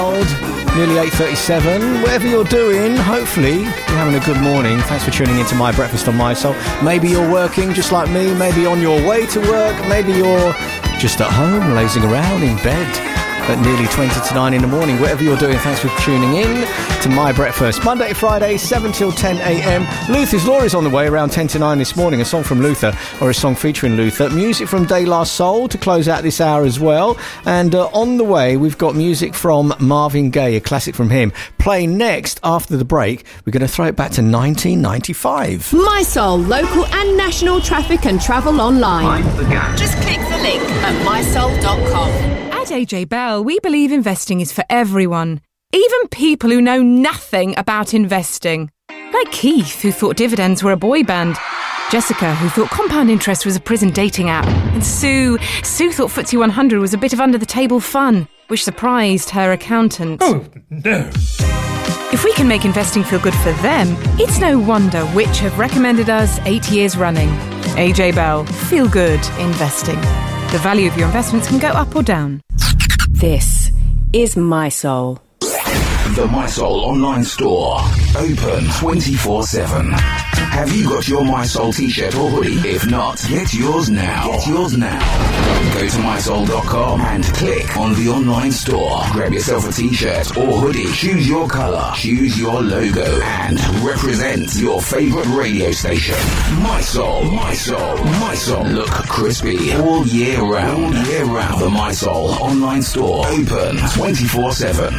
Nearly 8:37. Whatever you're doing, hopefully you're having a good morning. Thanks for tuning into My Breakfast on My Soul. Maybe you're working just like me, maybe on your way to work, maybe you're just at home, lazing around in bed at nearly 20 to 9 in the morning. Whatever you're doing, thanks for tuning in to My Breakfast. Monday to Friday, 7 till 10 a.m. Luther's Law is on the way around 10 to 9 this morning. A song from Luther, or a song featuring Luther. Music from De La Soul to close out this hour as well. And on the way, we've got music from Marvin Gaye, a classic from him. Playing next after the break, we're going to throw it back to 1995. My Soul, local and national traffic and travel online. Just click the link at mysoul.com. At AJ Bell, we believe investing is for everyone, even people who know nothing about investing. Like Keith, who thought dividends were a boy band. Jessica, who thought compound interest was a prison dating app. And Sue thought FTSE 100 was a bit of under-the-table fun, which surprised her accountant. Oh, no. If we can make investing feel good for them, it's no wonder Which have recommended us 8 years running. AJ Bell, feel good investing. The value of your investments can go up or down. This is My Soul. The My Soul online store. Open 24/7. Have you got your My Soul t-shirt or hoodie? If not, get yours now. Get yours now. Go to mysoul.com and click on the online store. Grab yourself a t-shirt or hoodie. Choose your colour. Choose your logo. And represent your favourite radio station. My Soul. My Soul. My Soul. Look crispy all year round. All year round. The My Soul online store. Open 24/7.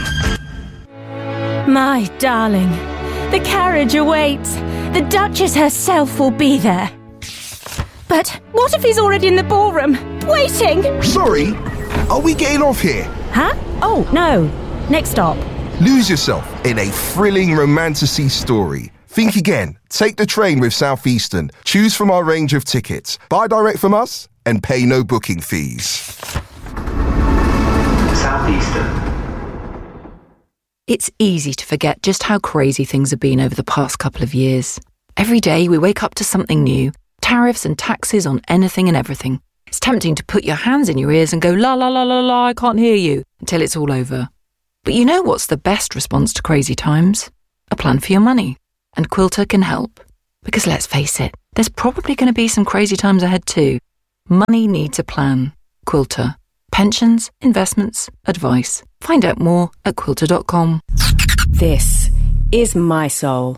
My darling, the carriage awaits. The Duchess herself will be there. But what if he's already in the ballroom, waiting? Sorry, are we getting off here? Huh? Oh, no. Next stop. Lose yourself in a thrilling romantasy story. Think again. Take the train with Southeastern. Choose from our range of tickets. Buy direct from us and pay no booking fees. Southeastern. It's easy to forget just how crazy things have been over the past couple of years. Every day we wake up to something new, tariffs and taxes on anything and everything. It's tempting to put your hands in your ears and go, la la la la la, I can't hear you, until it's all over. But you know what's the best response to crazy times? A plan for your money. And Quilter can help. Because let's face it, there's probably going to be some crazy times ahead too. Money needs a plan. Quilter. Pensions, investments, advice. Find out more at quilter.com. This is My Soul.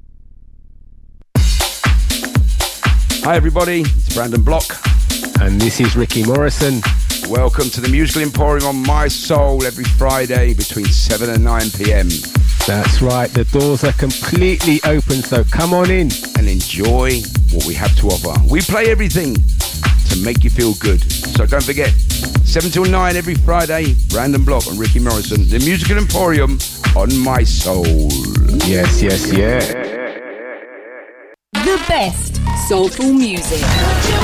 Hi everybody, it's Brandon Block. And this is Ricky Morrison. Welcome to the Musical Emporium on My Soul every Friday between 7 and 9 p.m. That's right, the doors are completely open, so come on in. And enjoy what we have to offer. We play everything to make you feel good. So don't forget, 7 till 9 every Friday, Brandon Block and Ricky Morrison, the Musical Emporium on My Soul. Yes, yes, yeah. The best soulful music.